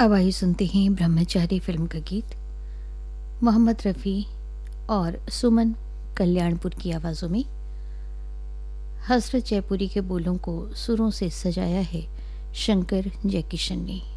अब आइए सुनते हैं ब्रह्मचारी फिल्म का गीत मोहम्मद रफ़ी और सुमन कल्याणपुर की आवाज़ों में। हसरत जयपुरी के बोलों को सुरों से सजाया है शंकर जयकिशन ने।